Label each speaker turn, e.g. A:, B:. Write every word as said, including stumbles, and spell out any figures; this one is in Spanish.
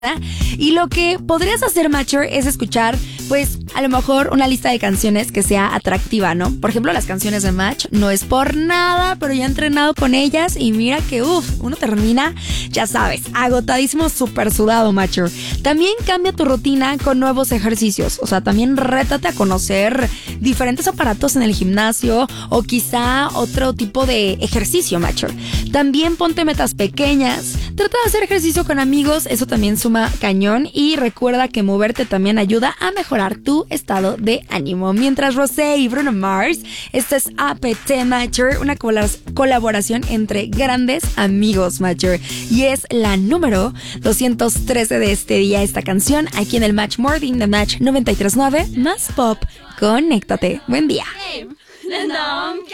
A: Y lo que podrías hacer, Matcher, es escuchar, pues, a lo mejor una lista de canciones que sea atractiva, ¿no? Por ejemplo, las canciones de Match, no es por nada, pero ya he entrenado con ellas y mira que, uff, uno termina, ya sabes, agotadísimo, súper sudado, Matcher. También cambia tu rutina con nuevos ejercicios, o sea, también rétate a conocer diferentes aparatos en el gimnasio o quizá otro tipo de ejercicio, Matcher. También ponte metas pequeñas, trata de hacer ejercicio con amigos, eso también suma cañón, y recuerda que moverte también ayuda a mejorar tu estado de ánimo. Mientras Rosé y Bruno Mars, esta es A P T, Matcher, una colaboración entre grandes amigos, Matcher, y es la número doscientos trece de este día, esta canción, aquí en el Match Morning de Match noventa y tres punto nueve, más pop. Conéctate. Buen día.